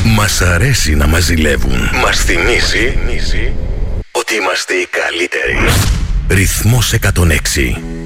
Μας αρέσει να μας ζηλεύουν. Μας θυμίζει ότι είμαστε οι καλύτεροι. Ρυθμός 106.